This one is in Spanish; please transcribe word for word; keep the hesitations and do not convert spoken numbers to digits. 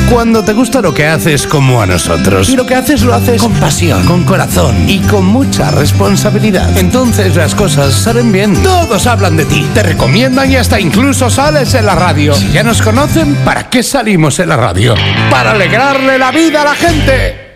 Cuando te gusta lo que haces como a nosotros, y lo que haces lo haces con pasión, con corazón y con mucha responsabilidad, entonces las cosas salen bien. Todos hablan de ti, te recomiendan y hasta incluso sales en la radio. Si ya nos conocen, ¿para qué salimos en la radio? ¡Para alegrarle la vida a la gente!